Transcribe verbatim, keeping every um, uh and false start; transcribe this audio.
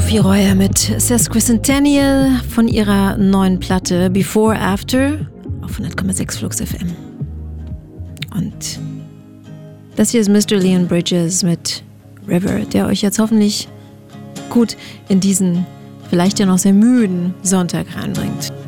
Sophie Reuer mit Sesquicentennial von ihrer neuen Platte Before After auf hundert Komma sechs Flux F M. Und das hier ist Mister Leon Bridges mit River, der euch jetzt hoffentlich gut in diesen vielleicht ja noch sehr müden Sonntag reinbringt.